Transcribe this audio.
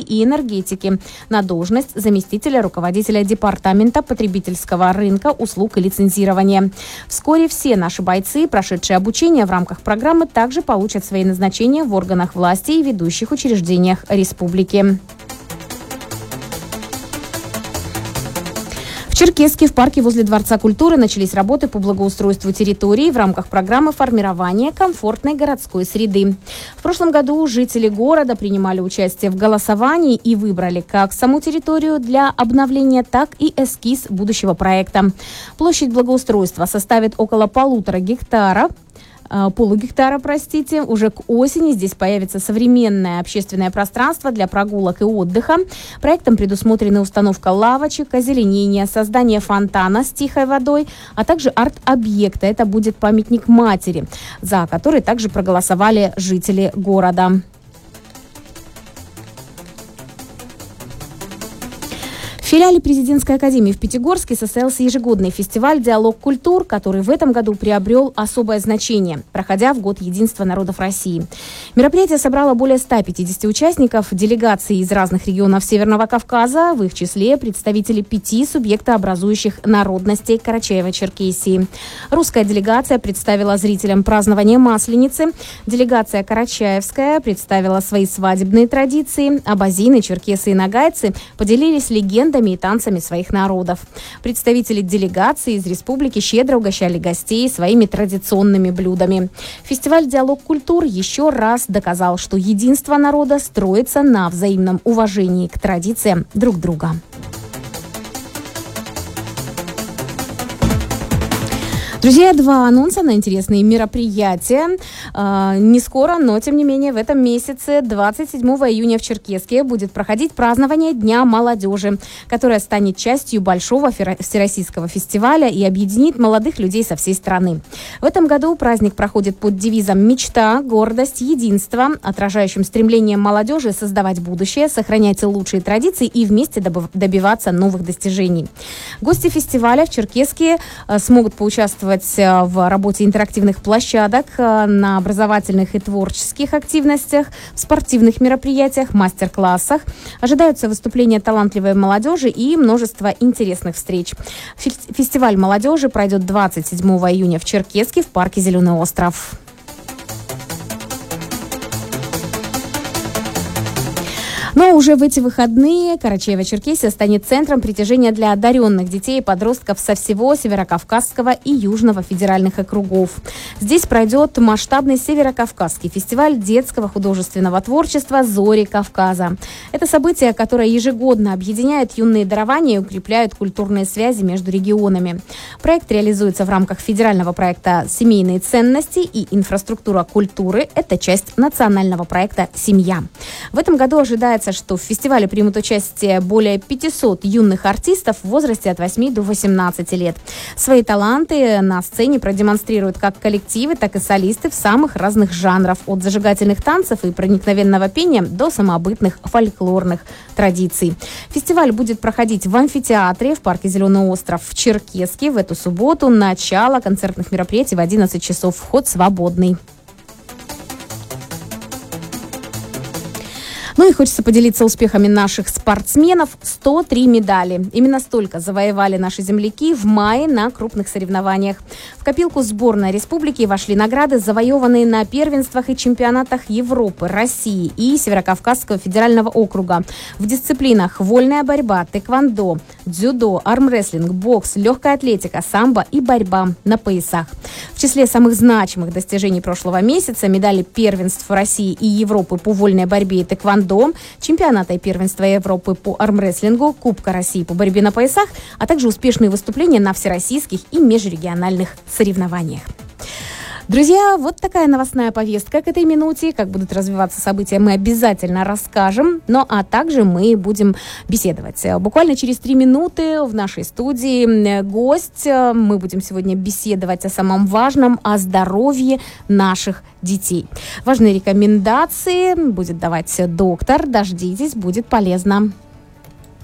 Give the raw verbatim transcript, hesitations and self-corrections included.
и энергетики на должность заместителя руководителя Департамента потребительского рынка, услуг и лицензирования. Вскоре все наши бойцы, прошедшие обучение в рамках программы, также получат свои назначения в органах власти и ведущих учреждениях республики. В Черкесске в парке возле Дворца культуры начались работы по благоустройству территории в рамках программы формирования комфортной городской среды. В прошлом году жители города принимали участие в голосовании и выбрали как саму территорию для обновления, так и эскиз будущего проекта. Площадь благоустройства составит около полутора гектара. полугектара, простите. Уже к осени здесь появится современное общественное пространство для прогулок и отдыха. Проектом предусмотрены установка лавочек, озеленение, создание фонтана с тихой водой, а также арт-объекта. Это будет памятник матери, за который также проголосовали жители города. В филиале Президентской академии в Пятигорске состоялся ежегодный фестиваль «Диалог культур», который в этом году приобрел особое значение, проходя в год единства народов России. Мероприятие собрало более ста пятидесяти участников, делегации из разных регионов Северного Кавказа, в их числе представители пяти субъектообразующих народностей Карачаево-Черкесии. Русская делегация представила зрителям празднование Масленицы, делегация карачаевская представила свои свадебные традиции, абазины, черкесы и нагайцы поделились легендами и танцами своих народов. Представители делегации из республики щедро угощали гостей своими традиционными блюдами. Фестиваль «Диалог культур» еще раз доказал, что единство народа строится на взаимном уважении к традициям друг друга. Друзья, два анонса на интересные мероприятия. Э, не скоро, но тем не менее в этом месяце, двадцать седьмого июня в Черкесске, будет проходить празднование Дня молодежи, которое станет частью большого всероссийского фестиваля и объединит молодых людей со всей страны. В этом году праздник проходит под девизом «Мечта, гордость, единство», отражающим стремлением молодежи создавать будущее, сохранять лучшие традиции и вместе добиваться новых достижений. Гости фестиваля в Черкесске э, смогут поучаствовать в работе интерактивных площадок, на образовательных и творческих активностях, в спортивных мероприятиях, мастер-классах. Ожидаются выступления талантливой молодежи и множество интересных встреч. Фестиваль молодежи пройдет двадцать седьмого июня в Черкесске в парке «Зеленый остров». Но уже в эти выходные Карачаево-Черкесия станет центром притяжения для одаренных детей и подростков со всего Северокавказского и Южного федеральных округов. Здесь пройдет масштабный Северокавказский фестиваль детского художественного творчества «Зори Кавказа». Это событие, которое ежегодно объединяет юные дарования и укрепляет культурные связи между регионами. Проект реализуется в рамках федерального проекта «Семейные ценности и инфраструктура культуры». Это часть национального проекта «Семья». В этом году ожидается, что в фестивале примут участие более пятисот юных артистов в возрасте от восьми до восемнадцати лет. Свои таланты на сцене продемонстрируют как коллективы, так и солисты в самых разных жанрах, от зажигательных танцев и проникновенного пения до самобытных фольклорных традиций. Фестиваль будет проходить в амфитеатре в парке «Зеленый остров» в Черкесске в эту субботу. Начало концертных мероприятий в одиннадцать часов. Вход свободный. Ну и хочется поделиться успехами наших спортсменов. сто три медали. Именно столько завоевали наши земляки в мае на крупных соревнованиях. В копилку сборной республики вошли награды, завоеванные на первенствах и чемпионатах Европы, России и Северокавказского федерального округа. В дисциплинах вольная борьба, тэквондо, дзюдо, армрестлинг, бокс, легкая атлетика, самбо и борьба на поясах. В числе самых значимых достижений прошлого месяца медали первенств России и Европы по вольной борьбе и тэквондо, чемпионата и первенства Европы по армрестлингу, Кубка России по борьбе на поясах, а также успешные выступления на всероссийских и межрегиональных соревнованиях. Друзья, вот такая новостная повестка к этой минуте. Как будут развиваться события, мы обязательно расскажем. Ну, а также мы будем беседовать. Буквально через три минуты в нашей студии гость. Мы будем сегодня беседовать о самом важном, о здоровье наших детей. Важные рекомендации будет давать доктор. Дождитесь, будет полезно.